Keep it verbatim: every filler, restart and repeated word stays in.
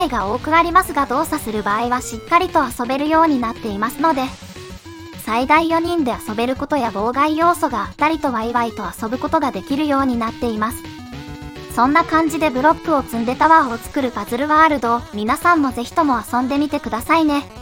が多くありますが、動作する場合はしっかりと遊べるようになっていますので、最大よにんで遊べることや妨害要素があったりとワイワイと遊ぶことができるようになっています。そんな感じでブロックを積んでタワーを作るパズルワールド、皆さんもぜひとも遊んでみてくださいね。